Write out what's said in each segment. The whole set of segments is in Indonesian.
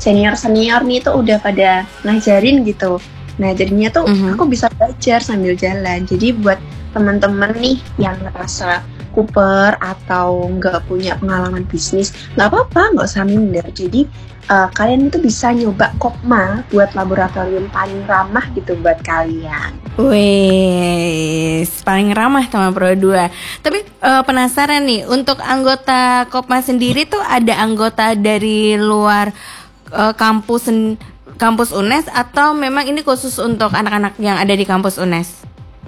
senior nih tuh udah pada ngajarin gitu. Nah jadinya tuh aku bisa belajar sambil jalan. Jadi buat teman-teman nih yang ngerasa kuper atau nggak punya pengalaman bisnis, nggak apa-apa, nggak usah minder. Jadi kalian itu bisa nyoba Kopma buat laboratorium paling ramah gitu buat kalian. Wih, paling ramah sama Pro 2. Tapi penasaran nih, untuk anggota Kopma sendiri tuh ada anggota dari luar kampus UNES atau memang ini khusus untuk anak-anak yang ada di kampus UNES?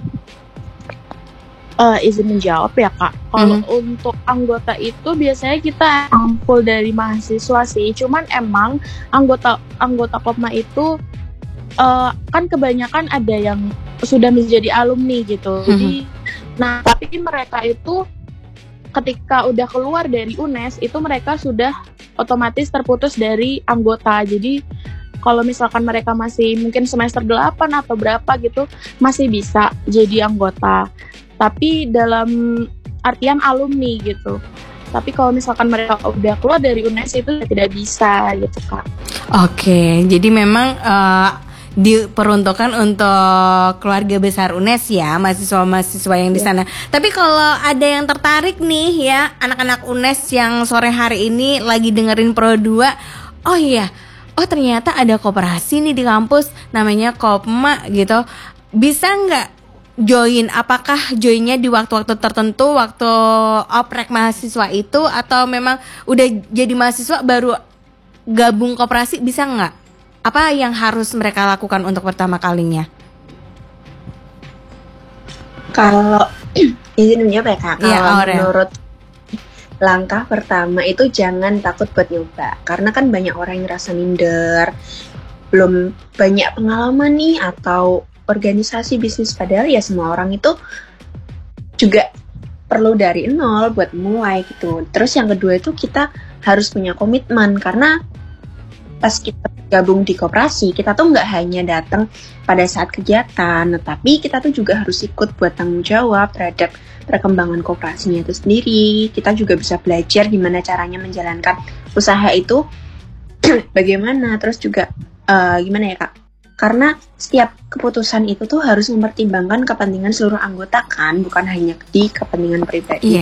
Izin menjawab ya Kak. Kalau untuk anggota itu biasanya kita full dari mahasiswa sih. Cuman emang anggota Kopma itu kan kebanyakan ada yang sudah menjadi alumni gitu. Jadi, nah tapi mereka itu ketika udah keluar dari UNES itu mereka sudah otomatis terputus dari anggota. Jadi kalau misalkan mereka masih mungkin semester 8 atau berapa gitu masih bisa jadi anggota. Tapi dalam artian alumni gitu. Tapi kalau misalkan mereka udah keluar dari UNES itu tidak bisa gitu Kak. Oke, jadi memang diperuntukkan untuk keluarga besar UNES ya, mahasiswa-mahasiswa yang di sana. Tapi kalau ada yang tertarik nih ya, anak-anak UNES yang sore hari ini lagi dengerin Pro 2, oh iya, oh ternyata ada koperasi nih di kampus namanya Kopma gitu. Bisa nggak join? Apakah joinnya di waktu-waktu tertentu, waktu oprek mahasiswa itu, atau memang udah jadi mahasiswa baru gabung koperasi, bisa nggak? Apa yang harus mereka lakukan untuk pertama kalinya? Kalau izin menjawab ya Kak, kalau Aurel, menurut langkah pertama itu jangan takut buat nyoba. Karena kan banyak orang yang rasa minder, belum banyak pengalaman nih atau organisasi bisnis, padahal ya semua orang itu juga perlu dari nol buat mulai gitu. Terus yang kedua itu kita harus punya komitmen, karena pas kita gabung di koperasi, kita tuh nggak hanya datang pada saat kegiatan, tapi kita tuh juga harus ikut buat tanggung jawab terhadap perkembangan koperasinya itu sendiri. Kita juga bisa belajar gimana caranya menjalankan usaha itu bagaimana, terus juga gimana ya Kak, karena setiap keputusan itu tuh harus mempertimbangkan kepentingan seluruh anggota kan, bukan hanya di kepentingan pribadi.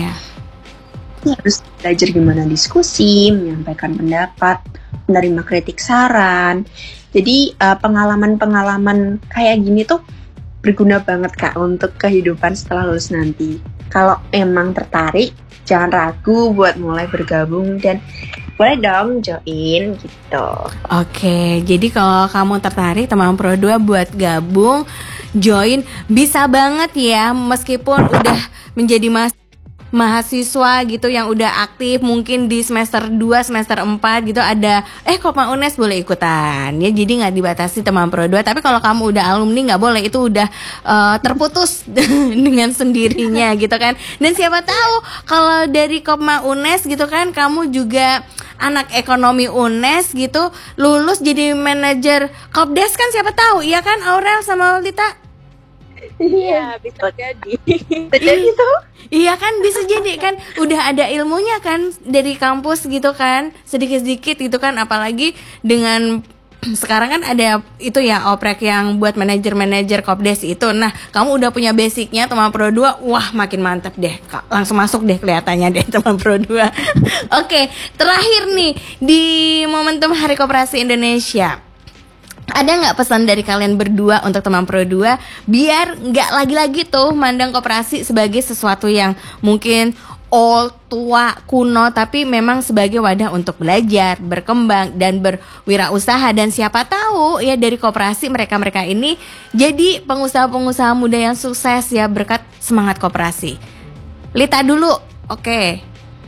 Harus belajar gimana diskusi, menyampaikan pendapat, menerima kritik saran. Jadi pengalaman-pengalaman kayak gini tuh berguna banget Kak untuk kehidupan setelah lulus nanti. Kalau emang tertarik, jangan ragu buat mulai bergabung dan boleh dong join gitu. Oke, jadi kalau kamu tertarik teman Pro 2 buat gabung, join, bisa banget ya, meskipun udah menjadi mahasiswa gitu yang udah aktif mungkin di semester 2, semester 4 gitu, ada Kopma UNES boleh ikutan ya, jadi nggak dibatasi teman Pro 2. Tapi kalau kamu udah alumni nggak boleh, itu udah terputus dengan sendirinya gitu kan. Dan siapa tahu kalau dari Kopma UNES gitu kan, kamu juga anak ekonomi UNES gitu, lulus jadi manajer Kopdes kan, siapa tahu, iya kan Aurel sama Lita? Iya, bisa jadi. Jadi tuh iya kan, bisa jadi kan, udah ada ilmunya kan dari kampus gitu kan, sedikit-sedikit gitu kan. Apalagi dengan sekarang kan ada itu ya, oprek yang buat manajer-manajer Kopdes itu. Nah, kamu udah punya basicnya teman Pro 2, wah makin mantap deh, langsung masuk deh kelihatannya deh teman Pro 2. Oke, terakhir nih di momentum Hari Koperasi Indonesia, ada nggak pesan dari kalian berdua untuk teman Pro 2 biar nggak lagi-lagi tuh mandang koperasi sebagai sesuatu yang mungkin old, tua, kuno, tapi memang sebagai wadah untuk belajar, berkembang, dan berwirausaha. Dan siapa tahu ya dari koperasi mereka-mereka ini jadi pengusaha-pengusaha muda yang sukses ya berkat semangat koperasi. Lita dulu, oke,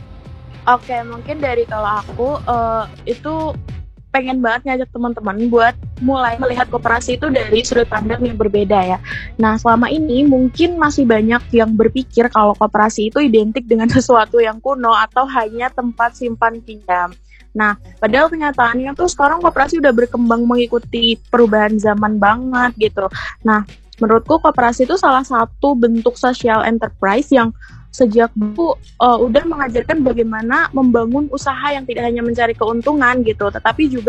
mungkin dari kalau aku itu pengen banget ngajak teman-teman buat mulai melihat koperasi itu dari sudut pandang yang berbeda ya. Nah, selama ini mungkin masih banyak yang berpikir kalau koperasi itu identik dengan sesuatu yang kuno atau hanya tempat simpan pinjam. Nah, padahal kenyataannya tuh sekarang koperasi udah berkembang mengikuti perubahan zaman banget gitu. Nah, menurutku koperasi itu salah satu bentuk social enterprise yang sejak dulu udah mengajarkan bagaimana membangun usaha yang tidak hanya mencari keuntungan gitu, tetapi juga